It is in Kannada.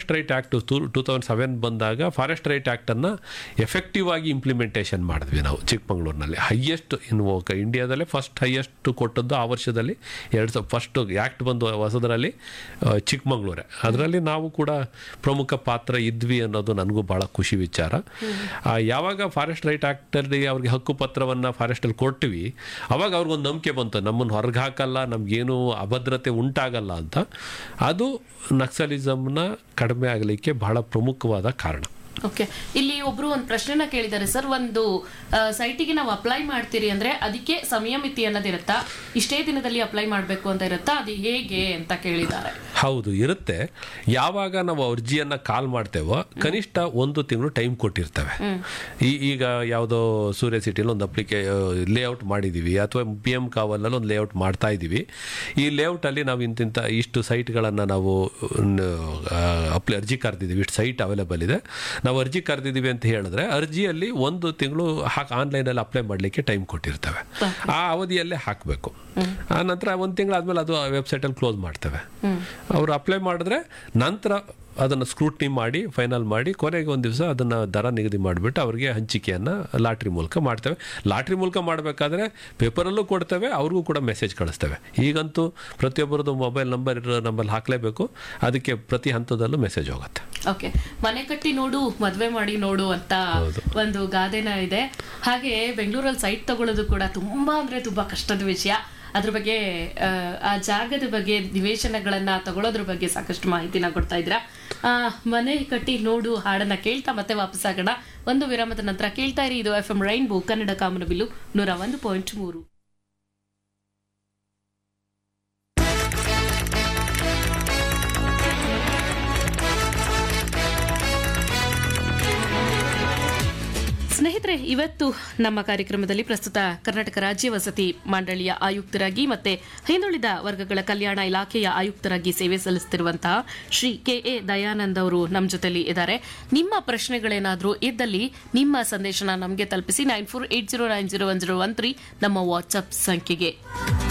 ಫಾರೆಸ್ಟ್ ರೈಟ್ ಆ್ಯಕ್ಟ್ 2007 ಬಂದಾಗ ಫಾರೆಸ್ಟ್ ರೈಟ್ ಆ್ಯಕ್ಟನ್ನು ಎಫೆಕ್ಟಿವ್ ಆಗಿ ಇಂಪ್ಲಿಮೆಂಟೇಷನ್ ಮಾಡಿದ್ವಿ ನಾವು ಚಿಕ್ಕಮಂಗ್ಳೂರಿನಲ್ಲಿ. ಹೈಯೆಸ್ಟ್ ಇಂಡಿಯಾದಲ್ಲೇ ಫಸ್ಟ್ ಹೈಯೆಸ್ಟ್ ಕೊಟ್ಟದ್ದು ಆ ವರ್ಷದಲ್ಲಿ ಫಸ್ಟ್ ಆ್ಯಕ್ಟ್ ಬಂದು ಹೊಸದರಲ್ಲಿ ಚಿಕ್ಕಮಂಗ್ಳೂರೇ. ಅದರಲ್ಲಿ ನಾವು ಕೂಡ ಪ್ರಮುಖ ಪಾತ್ರ ಇದ್ವಿ ಅನ್ನೋದು ನನಗೂ ಭಾಳ ಖುಷಿ ವಿಚಾರ. ಯಾವಾಗ ಫಾರೆಸ್ಟ್ ರೈಟ್ ಆ್ಯಕ್ಟಲ್ಲಿ ಅವ್ರಿಗೆ ಹಕ್ಕು ಪತ್ರವನ್ನು ಫಾರೆಸ್ಟಲ್ಲಿ ಕೊಡ್ತೀವಿ ಅವಾಗ ಅವ್ರಿಗೊಂದು ನಂಬಿಕೆ ಬಂತು, ನಮ್ಮನ್ನು ಹೊರಗೆ ಹಾಕಲ್ಲ, ನಮಗೇನು ಅಭದ್ರತೆ ಉಂಟಾಗಲ್ಲ ಅಂತ. ಅದು ನಕ್ಸಲಿಸಮ್ನ ಕಡಿಮೆ ಆಗಲಿಕ್ಕೆ ಬಹಳ ಪ್ರಮುಖವಾದ ಕಾರಣ. ಓಕೆ, ಇಲ್ಲಿ ಒಬ್ರು ಒಂದು ಪ್ರಶ್ನೆನ ಕೇಳಿದ್ದಾರೆ ಸರ್. ಒಂದು ಸೈಟಿಗೆ ನಾವು ಅಪ್ಲೈ ಮಾಡ್ತೀರಿ ಅಂದ್ರೆ ಅದಕ್ಕೆ ಸಮಯ ಮಿತಿ ಅನ್ನೋದಿರುತ್ತಾ, ಇಷ್ಟೇ ದಿನದಲ್ಲಿ ಅಪ್ಲೈ ಮಾಡಬೇಕು ಅಂತ ಇರುತ್ತಾ, ಅದು ಹೇಗೆ ಅಂತ ಕೇಳಿದ್ದಾರೆ. ಹೌದು, ಇರುತ್ತೆ. ಯಾವಾಗ ನಾವು ಅರ್ಜಿಯನ್ನು ಕಾಲ್ ಮಾಡ್ತೇವೋ ಕನಿಷ್ಠ 1 ತಿಂಗಳು ಟೈಮ್ ಕೊಟ್ಟಿರ್ತೇವೆ. ಈಗ ಯಾವುದೋ ಸೂರ್ಯ ಸಿಟಿಯಲ್ಲಿ ಒಂದು ಲೇಔಟ್ ಮಾಡಿದ್ದೀವಿ ಅಥವಾ PM ಕಾವಲಲ್ಲಿ ಒಂದು ಲೇಔಟ್ ಮಾಡ್ತಾ ಇದ್ದೀವಿ. ಈ ಲೇಔಟಲ್ಲಿ ನಾವು ಇಷ್ಟು ಸೈಟ್ಗಳನ್ನು ನಾವು ಅರ್ಜಿ ಕರೆದಿದ್ದೀವಿ, ಇಷ್ಟು ಸೈಟ್ ಅವೈಲೇಬಲ್ ಇದೆ, ನಾವು ಅರ್ಜಿ ಕರೆದಿದ್ದೀವಿ ಅಂತ ಹೇಳಿದ್ರೆ ಅರ್ಜಿಯಲ್ಲಿ 1 ತಿಂಗಳು ಆನ್ಲೈನಲ್ಲಿ ಅಪ್ಲೈ ಮಾಡಲಿಕ್ಕೆ ಟೈಮ್ ಕೊಟ್ಟಿರ್ತೇವೆ. ಆ ಅವಧಿಯಲ್ಲೇ ಹಾಕಬೇಕು. ಆ ನಂತರ 1 ತಿಂಗಳಾದ್ಮೇಲೆ ಅದು ವೆಬ್ಸೈಟಲ್ಲಿ ಕ್ಲೋಸ್ ಮಾಡ್ತೇವೆ. ಅವರು ಅಪ್ಲೈ ಮಾಡಿದ್ರೆ ನಂತರ ಅದನ್ನು ಸ್ಕ್ರೂಟ್ನಿ ಮಾಡಿ ಫೈನಲ್ ಮಾಡಿ ಕೊನೆಗೆ ಒಂದು ದಿವಸ ಅದನ್ನು ದರ ನಿಗದಿ ಮಾಡಿಬಿಟ್ಟು ಅವರಿಗೆ ಹಂಚಿಕೆಯನ್ನು ಲಾಟ್ರಿ ಮೂಲಕ ಮಾಡ್ತೇವೆ. ಲಾಟ್ರಿ ಮೂಲಕ ಮಾಡಬೇಕಾದ್ರೆ ಪೇಪರಲ್ಲೂ ಕೊಡ್ತೇವೆ, ಅವ್ರಿಗೂ ಕೂಡ ಮೆಸೇಜ್ ಕಳಿಸ್ತೇವೆ. ಈಗಂತೂ ಪ್ರತಿಯೊಬ್ಬರದ್ದು ಮೊಬೈಲ್ ನಂಬರ್ ನಮ್ಮಲ್ಲಿ ಹಾಕಲೇಬೇಕು, ಅದಕ್ಕೆ ಪ್ರತಿ ಹಂತದಲ್ಲೂ ಮೆಸೇಜ್ ಹೋಗುತ್ತೆ. ಓಕೆ, ಮನೆ ಕಟ್ಟಿ ನೋಡು ಮದುವೆ ಮಾಡಿ ನೋಡು ಅಂತ ಒಂದು ಗಾದೆನ ಇದೆ. ಹಾಗೆ ಬೆಂಗಳೂರಲ್ಲಿ ಸೈಟ್ ತಗೊಳ್ಳೋದು ಕೂಡ ತುಂಬಾ ಕಷ್ಟದ ವಿಷಯ. ಅದ್ರ ಬಗ್ಗೆ, ಆ ಜಾಗದ ಬಗ್ಗೆ, ನಿವೇಶನಗಳನ್ನ ತಗೊಳ್ಳೋದ್ರ ಬಗ್ಗೆ ಸಾಕಷ್ಟು ಮಾಹಿತಿನ ಕೊಡ್ತಾ ಇದ್ರ. ಮನೆ ಕಟ್ಟಿ ನೋಡು ಹಾಡನ್ನ ಕೇಳ್ತಾ ಮತ್ತೆ ವಾಪಸ್ ಆಗೋಣ. ಒಂದು ವಿರಾಮದ ನಂತರ ಕೇಳ್ತಾ ಇರಿ, ಇದು FM ರೈನ್ಬೋ ಕನ್ನಡ ಕಾಮನಬಿಲ್ಲು 101.3. ಸ್ನೇಹಿತರೆ, ಇವತ್ತು ನಮ್ಮ ಕಾರ್ಯಕ್ರಮದಲ್ಲಿ ಪ್ರಸ್ತುತ ಕರ್ನಾಟಕ ರಾಜ್ಯ ವಸತಿ ಮಂಡಳಿಯ ಆಯುಕ್ತರಾಗಿ ಮತ್ತೆ ಹಿಂದುಳಿದ ವರ್ಗಗಳ ಕಲ್ಯಾಣ ಇಲಾಖೆಯ ಆಯುಕ್ತರಾಗಿ ಸೇವೆ ಸಲ್ಲಿಸುತ್ತಿರುವಂತಹ ಶ್ರೀ KA ದಯಾನಂದ್ ಅವರು ನಮ್ಮ ಜೊತೆಲಿ ಇದ್ದಾರೆ. ನಿಮ್ಮ ಪ್ರಶ್ನೆಗಳೇನಾದರೂ ಇದ್ದಲ್ಲಿ ನಿಮ್ಮ ಸಂದೇಶನ ನಮಗೆ ತಲುಪಿಸಿ 9480901013 ನಮ್ಮ ವಾಟ್ಸ್ಆಪ್ ಸಂಖ್ಯೆಗೆ.